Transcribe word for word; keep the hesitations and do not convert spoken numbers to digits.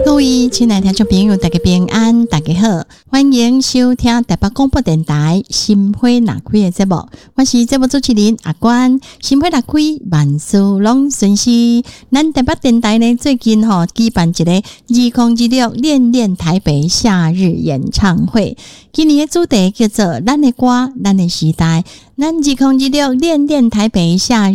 各位亲爱的听众朋友，大家平安，大家好，欢迎收听台北广播电台心花若开的节目，我是节目主持人阿关。心花若开，万事拢顺遂。咱台北电台呢，最近吼、哦、举办一个二零二六恋恋台北夏日演唱会，今年的主题叫做咱的歌，咱的时代。咱二零二六恋恋台北夏日